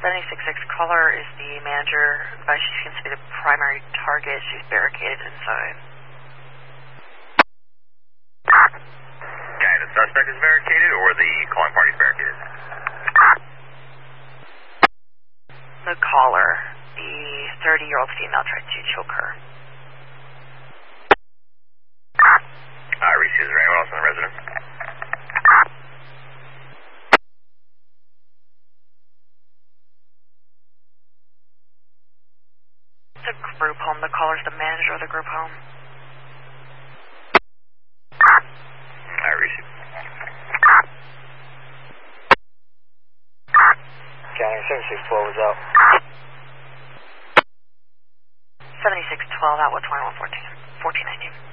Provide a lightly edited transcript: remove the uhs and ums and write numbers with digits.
766 caller is the manager, but she seems to be the primary target. She's barricaded inside. Okay, the suspect is barricaded or the calling party is barricaded? The caller, the 30-year-old female, tried to choke her. Reese, is there anyone else in the residence? It's a group home. The caller's the manager of the group home. Reese. County 7612 is out. 7612 out with 2114. 1419.